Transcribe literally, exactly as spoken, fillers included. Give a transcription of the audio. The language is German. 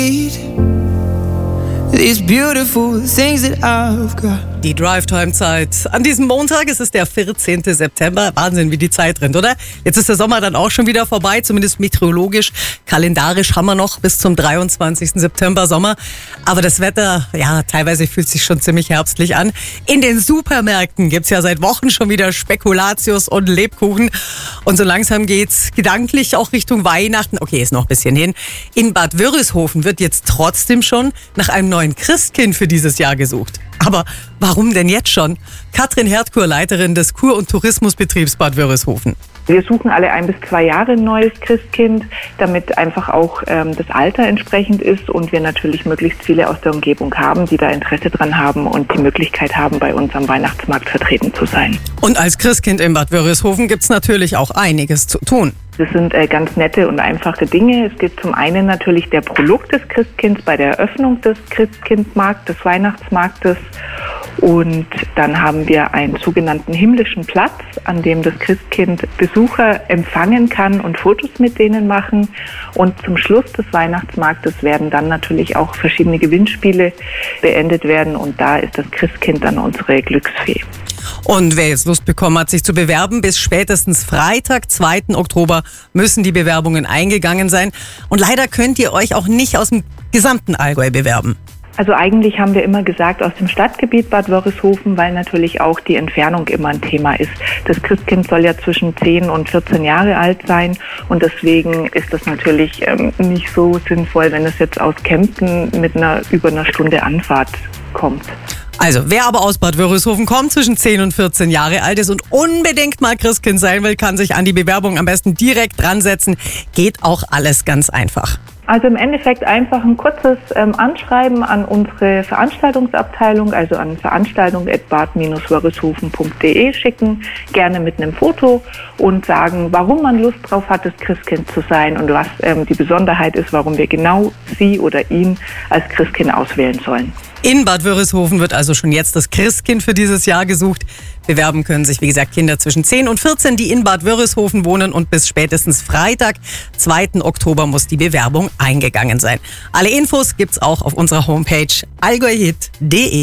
These beautiful things that I've got. Die Drive-Time-Zeit. An diesem Montag ist es der vierzehnten September. Wahnsinn, wie die Zeit rennt, oder? Jetzt ist der Sommer dann auch schon wieder vorbei, zumindest meteorologisch. Kalendarisch haben wir noch bis zum dreiundzwanzigsten September Sommer. Aber das Wetter, ja, teilweise fühlt sich schon ziemlich herbstlich an. In den Supermärkten gibt's ja seit Wochen schon wieder Spekulatius und Lebkuchen. Und so langsam geht's gedanklich auch Richtung Weihnachten. Okay, ist noch ein bisschen hin. In Bad Wörishofen wird jetzt trotzdem schon nach einem neuen Christkind für dieses Jahr gesucht. Aber warum denn jetzt schon? Katrin Herdkur, Leiterin des Kur- und Tourismusbetriebs Bad Wörishofen. Wir suchen alle ein bis zwei Jahre ein neues Christkind, damit einfach auch ähm, das Alter entsprechend ist und wir natürlich möglichst viele aus der Umgebung haben, die da Interesse dran haben und die Möglichkeit haben, bei uns am Weihnachtsmarkt vertreten zu sein. Und als Christkind in Bad Wörishofen gibt's natürlich auch einiges zu tun. Das sind äh, ganz nette und einfache Dinge. Es gibt zum einen natürlich der Prolog des Christkinds bei der Eröffnung des Christkindmarktes, des Weihnachtsmarktes. Und dann haben wir einen sogenannten himmlischen Platz, an dem das Christkind Besucher empfangen kann und Fotos mit denen machen. Und zum Schluss des Weihnachtsmarktes werden dann natürlich auch verschiedene Gewinnspiele beendet werden. Und da ist das Christkind dann unsere Glücksfee. Und wer jetzt Lust bekommen hat, sich zu bewerben, bis spätestens Freitag, zweiten Oktober, müssen die Bewerbungen eingegangen sein. Und leider könnt ihr euch auch nicht aus dem gesamten Allgäu bewerben. Also eigentlich haben wir immer gesagt aus dem Stadtgebiet Bad Wörishofen, weil natürlich auch die Entfernung immer ein Thema ist. Das Christkind soll ja zwischen zehn und vierzehn Jahre alt sein und deswegen ist das natürlich ähm, nicht so sinnvoll, wenn es jetzt aus Kempten mit einer über einer Stunde Anfahrt kommt. Also, wer aber aus Bad Wörishofen kommt, zwischen zehn und vierzehn Jahre alt ist und unbedingt mal Christkind sein will, kann sich an die Bewerbung am besten direkt dran setzen. Geht auch alles ganz einfach. Also im Endeffekt einfach ein kurzes ähm, Anschreiben an unsere Veranstaltungsabteilung, also an veranstaltung at bad wörishofen punkt de schicken, gerne mit einem Foto und sagen, warum man Lust drauf hat, das Christkind zu sein und was ähm, die Besonderheit ist, warum wir genau Sie oder ihn als Christkind auswählen sollen. In Bad Wörishofen wird also schon jetzt das Christkind für dieses Jahr gesucht. Bewerben können sich, wie gesagt, Kinder zwischen zehn und vierzehn, die in Bad Wörishofen wohnen und bis spätestens Freitag, zweiten Oktober, muss die Bewerbung eingegangen sein. Alle Infos gibt's auch auf unserer Homepage allgäuhit punkt de.